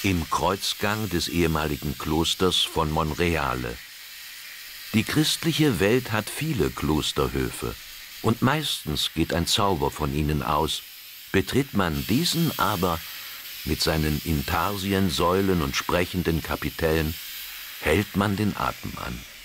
Im Kreuzgang des ehemaligen Klosters von Monreale. Die christliche Welt hat viele Klosterhöfe, und meistens geht ein Zauber von ihnen aus. Betritt man diesen aber mit seinen Intarsiensäulen und sprechenden Kapitellen, hält man den Atem an.